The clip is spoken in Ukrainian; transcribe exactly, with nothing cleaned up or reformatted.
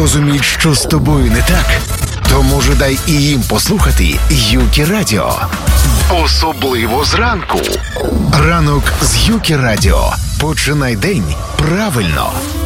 зрозуміють, що з тобою не так, то може дай і їм послухати Юкі Радіо. Особливо зранку. Ранок з Юкі Радіо. Починай день правильно.